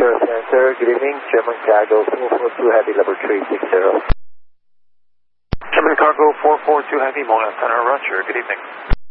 Sure, Center. Good evening. German Cargo 442 Heavy, level 360. German Cargo 442 Heavy, Mona Center, Roger. Good evening.